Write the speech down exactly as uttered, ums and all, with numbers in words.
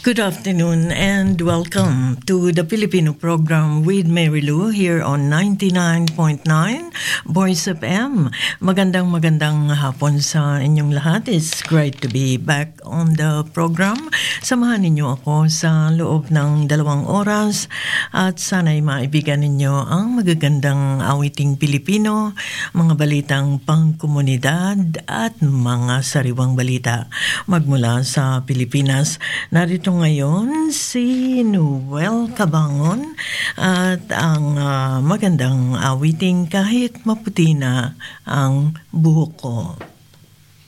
Good afternoon and welcome to the Filipino program with Mary Lou here on ninety-nine point nine Voice F M. Magandang magandang hapon sa inyong lahat. It's great to be back on the program. Samahan ninyo ako sa loob ng dalawang oras at sana'y maibigan ninyo ang magagandang awiting Pilipino, mga balitang pangkomunidad at mga sariwang balita magmula sa Pilipinas. Narito ngayon si Noel Cabangon at ang uh, magandang awiting kahit maputi na ang buhok ko.